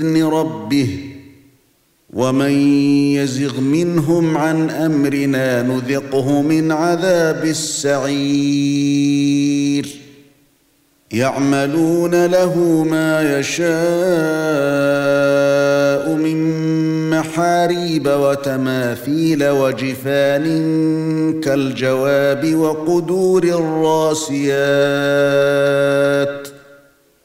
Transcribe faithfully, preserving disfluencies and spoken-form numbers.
بإذن ربه ومن يزغ منهم عن أمرنا نذقه من عذاب السعير يعملون له ما يشاء من محاريب وتماثيل وجفان كالجواب وقدور الراسيات